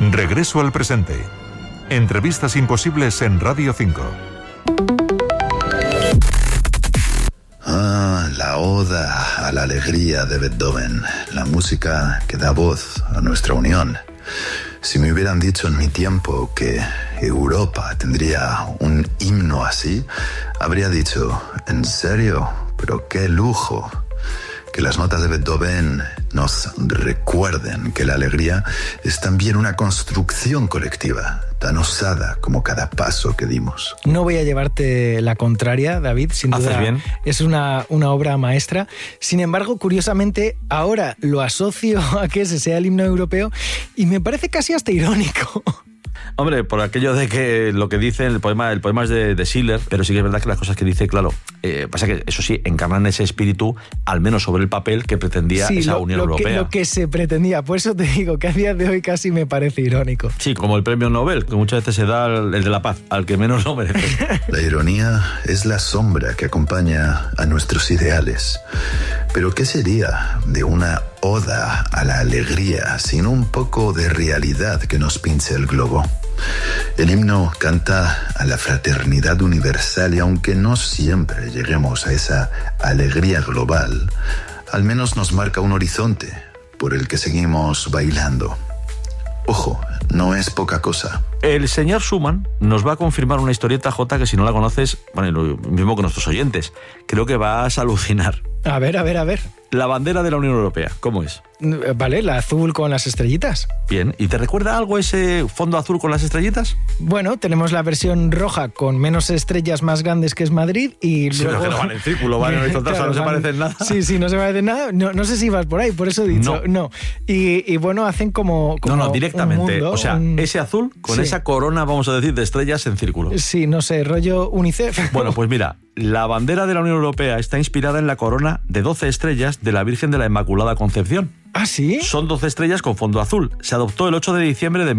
Regreso al presente. Entrevistas imposibles en Radio 5. La oda a la alegría de Beethoven, la música que da voz a nuestra unión. Si me hubieran dicho en mi tiempo que Europa tendría un himno así, habría dicho, ¿en serio? Pero qué lujo. Que las notas de Beethoven nos recuerden que la alegría es también una construcción colectiva, tan osada como cada paso que dimos. No voy a llevarte la contraria, David, sin duda. Haces bien. Es una obra maestra. Sin embargo, curiosamente, ahora lo asocio a que ese sea el himno europeo y me parece casi hasta irónico. Hombre, por aquello de que lo que dice el poema es de Schiller, pero sí que es verdad que las cosas que dice, claro, pasa que eso sí, encarnan ese espíritu, al menos sobre el papel, que pretendía esa Unión Europea. Lo que se pretendía, por eso te digo que a día de hoy casi me parece irónico. Sí, como el premio Nobel, que muchas veces se da el de la paz, al que menos lo merece. La ironía es la sombra que acompaña a nuestros ideales. Pero ¿qué sería de una oda a la alegría sin un poco de realidad que nos pinche el globo? El himno canta a la fraternidad universal y aunque no siempre lleguemos a esa alegría global, al menos nos marca un horizonte por el que seguimos bailando. Ojo, no es poca cosa. El señor Schumann nos va a confirmar una historieta, Jota, que si no la conoces, bueno, lo mismo que nuestros oyentes, creo que vas a alucinar. A ver. La bandera de la Unión Europea, ¿cómo es? Vale, la azul con las estrellitas. Bien, ¿y te recuerda algo ese fondo azul con las estrellitas? Bueno, tenemos la versión roja con menos estrellas más grandes que es Madrid y sí, luego... pero que no van en círculo, van en claro, no se parecen nada. Sí, no se parecen nada. No sé si vas por ahí, por eso he dicho. No. Y bueno, hacen como no, directamente. Un mundo, o sea, ese azul con esa corona, vamos a decir, de estrellas en círculo. Sí, no sé, rollo UNICEF. Bueno, pues mira, la bandera de la Unión Europea está inspirada en la corona de 12 estrellas de la Virgen de la Inmaculada Concepción. ¿Ah, sí? Son 12 estrellas con fondo azul. Se adoptó el 8 de diciembre de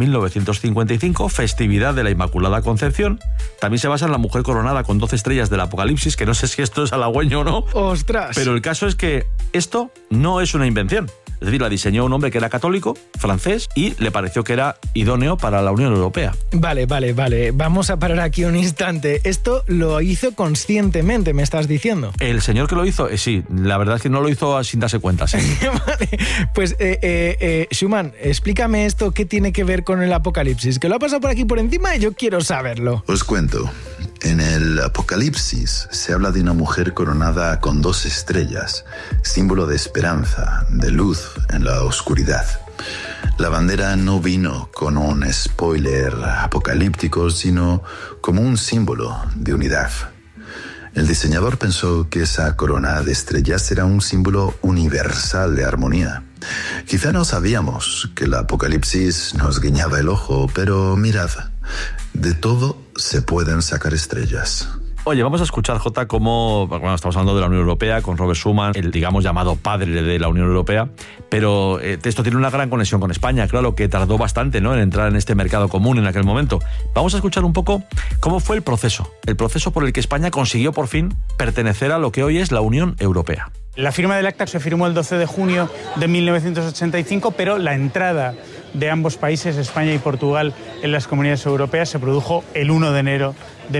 1955, festividad de la Inmaculada Concepción. También se basa en la mujer coronada con 12 estrellas del Apocalipsis, que no sé si esto es halagüeño o no. ¡Ostras! Pero el caso es que esto no es una invención. Es decir, la diseñó un hombre que era católico, francés, y le pareció que era idóneo para la Unión Europea. Vale. Vamos a parar aquí un instante. Esto lo hizo conscientemente, me estás diciendo. El señor que lo hizo, sí, la verdad es que no lo hizo sin darse cuenta, sí. Vale, pues Schumann, explícame esto, ¿qué tiene que ver con el Apocalipsis? Que lo ha pasado por aquí por encima y yo quiero saberlo. Os cuento. En el Apocalipsis se habla de una mujer coronada con 2 estrellas, símbolo de esperanza, de luz en la oscuridad. La bandera no vino con un spoiler apocalíptico, sino como un símbolo de unidad. El diseñador pensó que esa corona de estrellas era un símbolo universal de armonía. Quizá no sabíamos que el Apocalipsis nos guiñaba el ojo, pero mirad, de todo se pueden sacar estrellas. Oye, vamos a escuchar, Jota, cómo, bueno, estamos hablando de la Unión Europea con Robert Schuman, el, digamos, llamado padre de la Unión Europea, pero esto tiene una gran conexión con España, claro, que tardó bastante, ¿no?, en entrar en este mercado común en aquel momento. Vamos a escuchar un poco cómo fue el proceso por el que España consiguió por fin pertenecer a lo que hoy es la Unión Europea. La firma del acta se firmó el 12 de junio de 1985, pero la entrada de ambos países, España y Portugal, en las comunidades europeas se produjo el 1 de enero de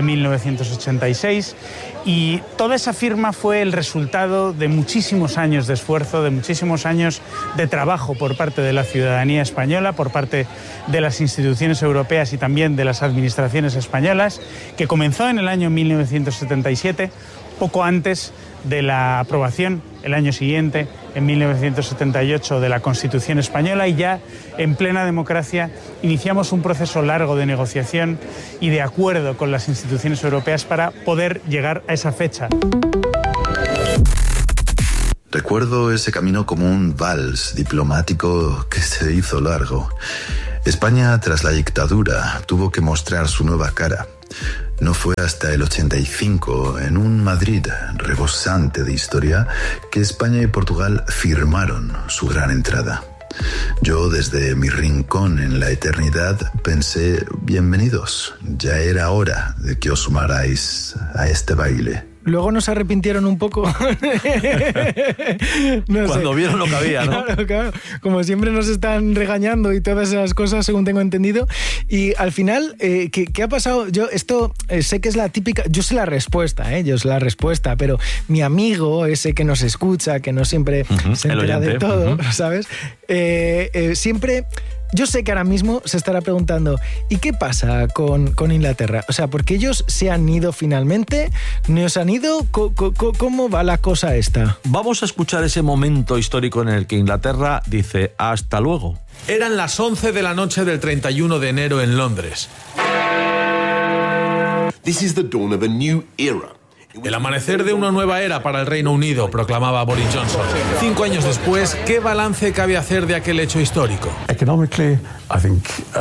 1986 y toda esa firma fue el resultado de muchísimos años de esfuerzo, de muchísimos años de trabajo por parte de la ciudadanía española, por parte de las instituciones europeas y también de las administraciones españolas, que comenzó en el año 1977, poco antes de la aprobación, el año siguiente, en 1978, de la Constitución española, y ya en plena democracia iniciamos un proceso largo de negociación y de acuerdo con las instituciones europeas para poder llegar a esa fecha. Recuerdo ese camino como un vals diplomático que se hizo largo. España, tras la dictadura, tuvo que mostrar su nueva cara. No fue hasta el 85, en un Madrid rebosante de historia, que España y Portugal firmaron su gran entrada. Yo, desde mi rincón en la eternidad, pensé, bienvenidos, ya era hora de que os sumarais a este baile. luego no se arrepintieron un poco. No Cuando sé. vieron lo que había, ¿no? Claro. Como siempre nos están regañando y todas esas cosas, según tengo entendido. Y al final, ¿qué ha pasado? Yo esto sé que es la típica... Yo sé la respuesta, pero mi amigo, ese que nos escucha, que no siempre se entera de todo, ¿sabes? Siempre... Yo sé que ahora mismo se estará preguntando, ¿y qué pasa con Inglaterra? O sea, ¿porque ellos se han ido finalmente? ¿No se han ido? ¿Cómo va la cosa esta? Vamos a escuchar ese momento histórico en el que Inglaterra dice hasta luego. Eran las 11 de la noche del 31 de enero en Londres. This is the dawn of a new era. El amanecer de una nueva era para el Reino Unido, proclamaba Boris Johnson. 5 años después, ¿qué balance cabe hacer de aquel hecho histórico? Economically, I think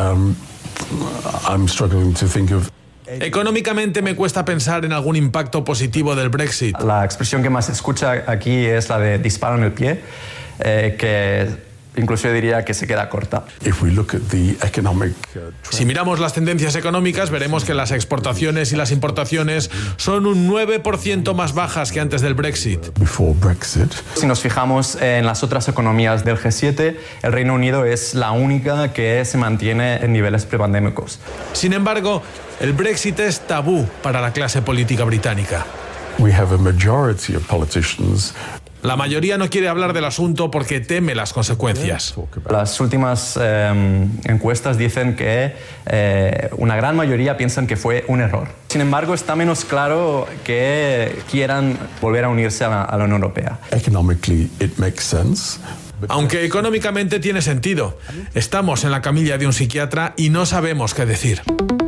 I'm struggling to think of... Económicamente me cuesta pensar en algún impacto positivo del Brexit. La expresión que más se escucha aquí es la de disparo en el pie, que incluso yo diría que se queda corta. If we look at the economic Si miramos las tendencias económicas, veremos que las exportaciones y las importaciones son un 9% más bajas que antes del Brexit. before Brexit, Si nos fijamos en las otras economías del G7, el Reino Unido es la única que se mantiene en niveles prepandémicos. Sin embargo, el Brexit es tabú para la clase política británica. we have a majority of politicians La mayoría no quiere hablar del asunto porque teme las consecuencias. talk about Las últimas encuestas dicen que una gran mayoría piensan que fue un error. Sin embargo, está menos claro que quieran volver a unirse a la Unión Europea. economically it makes sense. Aunque económicamente tiene sentido. Estamos en la camilla de un psiquiatra y no sabemos qué decir.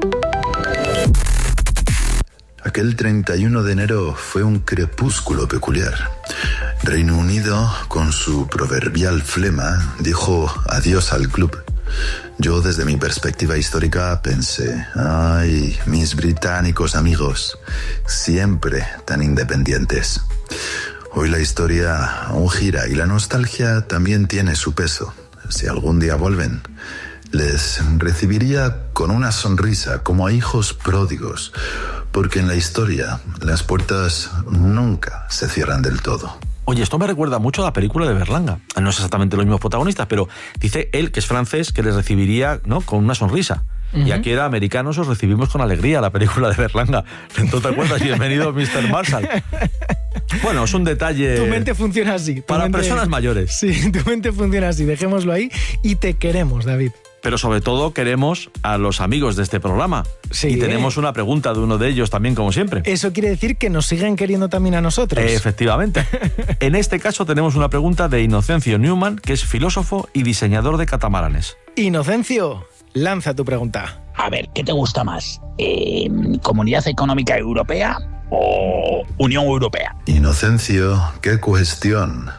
Aquel 31 de enero fue un crepúsculo peculiar. Reino Unido, con su proverbial flema, dijo adiós al club. Yo, desde mi perspectiva histórica, pensé, ay, mis británicos amigos, siempre tan independientes. Hoy la historia aún gira y la nostalgia también tiene su peso. Si algún día vuelven, les recibiría con una sonrisa como a hijos pródigos, porque en la historia las puertas nunca se cierran del todo. Oye, esto me recuerda mucho a la película de Berlanga. No es exactamente los mismos protagonistas, pero dice él, que es francés, que les recibiría, ¿no?, con una sonrisa. Y aquí era americanos, os recibimos con alegría, la película de Berlanga. ¿No te acuerdas? Bienvenido, Mr. Marshall. Bueno, es un detalle... Tu mente funciona así. Para personas mayores. Sí, tu mente funciona así. Dejémoslo ahí y te queremos, David. Pero sobre todo queremos a los amigos de este programa. Sí. Y tenemos una pregunta de uno de ellos también, como siempre. Eso quiere decir que nos siguen queriendo también a nosotros. Efectivamente. En este caso tenemos una pregunta de Inocencio Newman, que es filósofo y diseñador de catamaranes. Inocencio, lanza tu pregunta. A ver, ¿qué te gusta más? ¿Comunidad Económica Europea o Unión Europea? Inocencio, qué cuestión.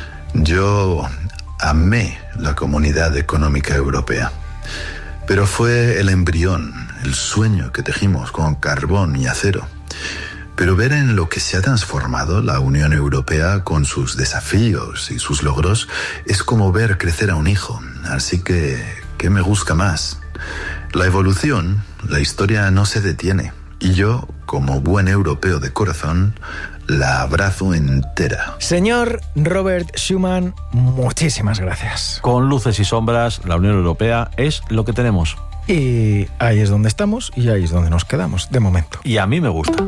Yo amé la Comunidad Económica Europea, pero fue el embrión, el sueño que tejimos con carbón y acero. Pero ver en lo que se ha transformado la Unión Europea con sus desafíos y sus logros es como ver crecer a un hijo. Así que, ¿qué me gusta más? La evolución, la historia no se detiene. Y yo, como buen europeo de corazón, la abrazo entera. Señor Robert Schuman, muchísimas gracias. Con luces y sombras, la Unión Europea es lo que tenemos. Y ahí es donde estamos y ahí es donde nos quedamos, de momento. Y a mí me gusta.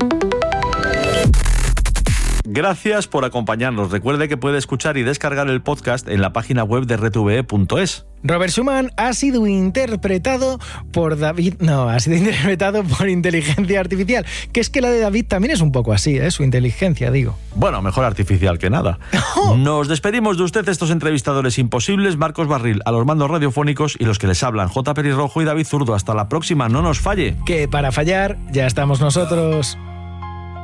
Gracias por acompañarnos. Recuerde que puede escuchar y descargar el podcast en la página web de rtve.es. Robert Schuman ha sido interpretado por David... No, ha sido interpretado por inteligencia artificial. Que es que la de David también es un poco así, ¿eh? Su inteligencia, digo. Bueno, mejor artificial que nada. Nos despedimos de usted, estos entrevistadores imposibles, Marcos Barril a los mandos radiofónicos y los que les hablan, J. Pelirrojo y David Zurdo. Hasta la próxima, no nos falle. Que para fallar ya estamos nosotros.